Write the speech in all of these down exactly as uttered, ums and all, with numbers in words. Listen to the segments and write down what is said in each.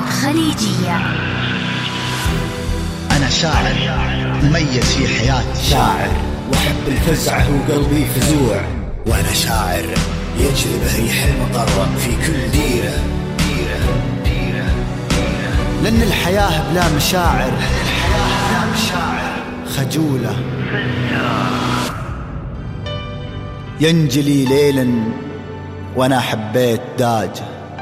خليجية. أنا شاعر مميز في حياتي، شاعر وحب الفزعة وقلبي فزوع، وأنا شاعر يجذبه ريح المطر في كل ديرة ديرة ديرة ديرة. لأن الحياة بلا مشاعر خجولة. ينجلي ليلا وأنا حبيت داجة،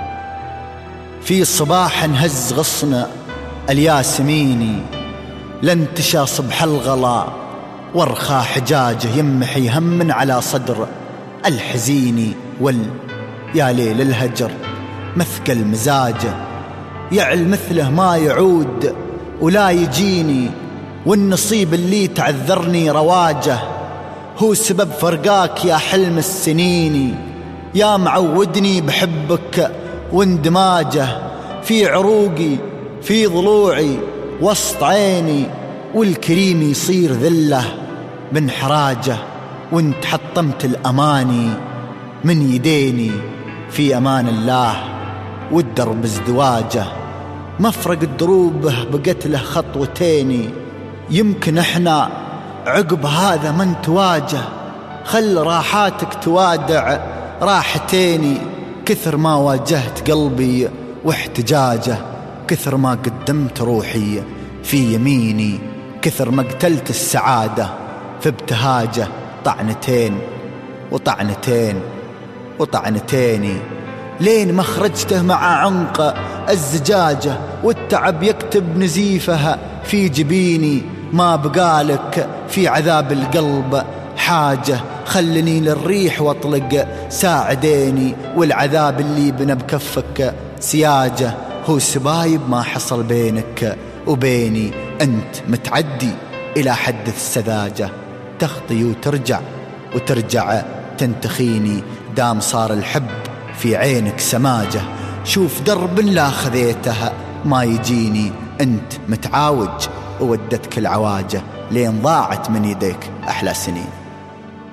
في صباح هز غصن الياسميني، لانتشى صبح الغلا وارخى حجاجه، يمحي هم على صدر الحزيني. وال يا ليل الهجر مثقل مزاجه، يعل مثله ما يعود ولا يجيني، والنصيب اللي تعذرني رواجه، هو سبب فرقاك يا حلم السنيني. يا معودني بحبك واندماجه في عروقي في ضلوعي وسط عيني، والكريم يصير ذله بانحراجه، وانت حطمت الأماني من يديني في أمان الله، والدرب ازدواجه مفرق الدروبه بقت له خطوتيني. يمكن احنا عقب هذا من تواجه، خل راحاتك توادع راحتيني، كثر ما واجهت قلبي واحتجاجه، كثر ما قدمت روحي في يميني، كثر ما قتلت السعادة في ابتهاجه. طعنتين وطعنتين وطعنتيني، لين ما خرجته مع عنق الزجاجة، والتعب يكتب نزيفها في جبيني. ما بقالك في عذاب القلب حاجة، خلني للريح واطلق ساعديني، والعذاب اللي بنا بكفك سياجة، هو سبايب ما حصل بينك وبيني. أنت متعدي إلى حد السذاجة، تخطي وترجع وترجع تنتخيني، دام صار الحب في عينك سماجة، شوف درب لا خذيتها ما يجيني. أنت متعاوج وودتك العواجة، لين ضاعت من يديك أحلى سنين.